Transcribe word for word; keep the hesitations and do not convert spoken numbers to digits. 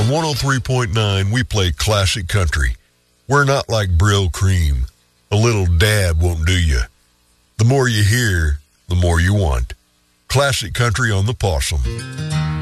On one oh three point nine, we play classic country. We're not like Brill Cream. A little dab won't do you. The more you hear, the more you want. Classic country on the Possum.